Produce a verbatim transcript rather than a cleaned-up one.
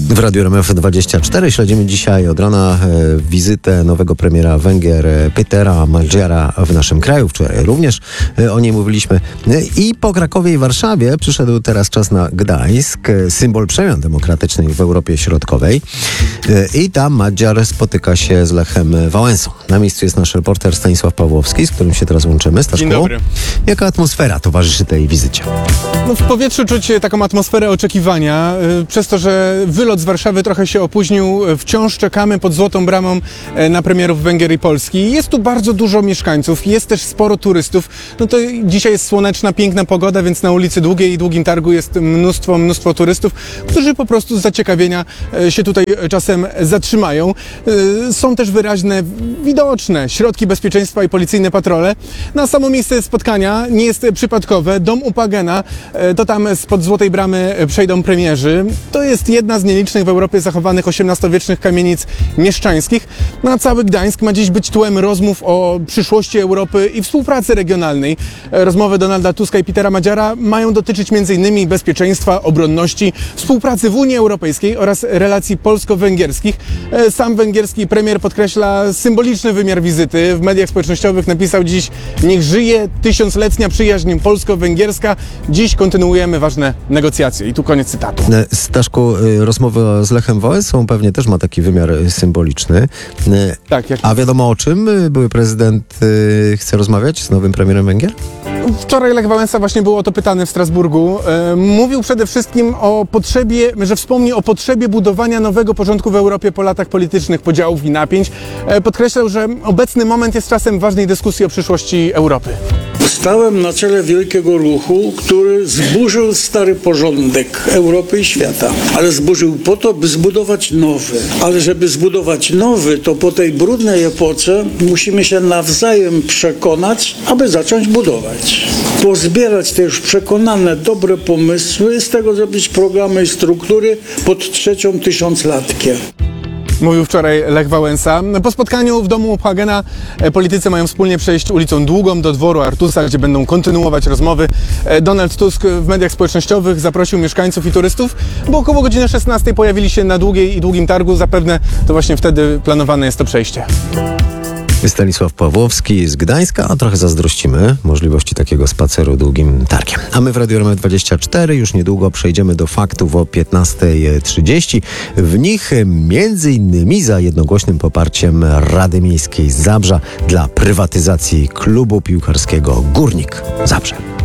W Radiu R M F dwadzieścia cztery śledzimy dzisiaj od rana e, wizytę nowego premiera Węgier e, Petera Magyara w naszym kraju. Wczoraj również e, o niej mówiliśmy. E, I po Krakowie i Warszawie przyszedł teraz czas na Gdańsk, e, symbol przemian demokratycznych w Europie Środkowej. E, I tam Magyar spotyka się z Lechem Wałęsą. Na miejscu jest nasz reporter Stanisław Pawłowski, z którym się teraz łączymy. Staszku, dzień dobry. Jaka atmosfera towarzyszy tej wizycie? No, w powietrzu czuć taką atmosferę oczekiwania. Yy, przez to, że wylot z Warszawy trochę się opóźnił, wciąż czekamy pod Złotą Bramą na premierów Węgier i Polski. Jest tu bardzo dużo mieszkańców, jest też sporo turystów. No to dzisiaj jest słoneczna, piękna pogoda, więc na ulicy Długiej i Długim Targu jest mnóstwo, mnóstwo turystów, którzy po prostu z zaciekawienia się tutaj czasem zatrzymają. Są też wyraźne, widoczne środki bezpieczeństwa i policyjne patrole. Na samo miejsce spotkania nie jest przypadkowe. Dom Upagena, to tam spod Złotej Bramy przejdą premierzy. To jest jedna z nielicznych w Europie zachowanych osiemnastowiecznych kamienic mieszczańskich. No a cały Gdańsk ma dziś być tłem rozmów o przyszłości Europy i współpracy regionalnej. Rozmowy Donalda Tuska i Petera Magyara mają dotyczyć między innymi bezpieczeństwa, obronności, współpracy w Unii Europejskiej oraz relacji polsko-węgierskich. Sam węgierski premier podkreśla symboliczny wymiar wizyty. W mediach społecznościowych napisał dziś: niech żyje tysiącletnia przyjaźń polsko-węgierska. Dziś kontynuujemy ważne negocjacje. I tu koniec cytatu. Staszku, rozmowa z Lechem Wałęsą pewnie też ma taki wymiar symboliczny. Tak, jak... A wiadomo o czym były prezydent y, chce rozmawiać z nowym premierem Węgier? Wczoraj Lech Wałęsa właśnie był o to pytany w Strasburgu. E, mówił przede wszystkim o potrzebie, że wspomni o potrzebie budowania nowego porządku w Europie po latach politycznych podziałów i napięć. E, podkreślał, że obecny moment jest czasem ważnej dyskusji o przyszłości Europy. Stałem na czele wielkiego ruchu, który zburzył stary porządek Europy i świata. Ale zburzył po to, by zbudować nowy. Ale żeby zbudować nowy, to po tej brudnej epoce musimy się nawzajem przekonać, aby zacząć budować. Pozbierać te już przekonane, dobre pomysły, z tego zrobić programy i struktury pod trzecią tysiąclatkę. Mówił wczoraj Lech Wałęsa. Po spotkaniu w domu Upagena politycy mają wspólnie przejść ulicą Długą do dworu Artusa, gdzie będą kontynuować rozmowy. Donald Tusk w mediach społecznościowych zaprosił mieszkańców i turystów, bo około godziny szesnastej pojawili się na Długiej i Długim Targu. Zapewne to właśnie wtedy planowane jest to przejście. Stanisław Pawłowski z Gdańska, a trochę zazdrościmy możliwości takiego spaceru Długim Targiem. A my w Radiu R M F dwadzieścia cztery już niedługo przejdziemy do faktów o piętnasta trzydzieści. W nich między innymi za jednogłośnym poparciem Rady Miejskiej Zabrza dla prywatyzacji klubu piłkarskiego Górnik Zabrze.